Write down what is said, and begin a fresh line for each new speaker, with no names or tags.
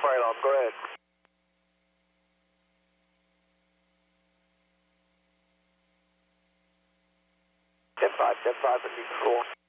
fire alarm. Go ahead. 10-5, 10-5 and be cool.